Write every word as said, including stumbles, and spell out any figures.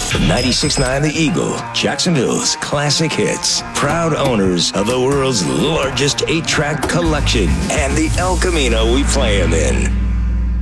From ninety-six point nine The Eagle, Jacksonville's classic hits. Proud owners of the world's largest eight-track collection and the El Camino we play them in.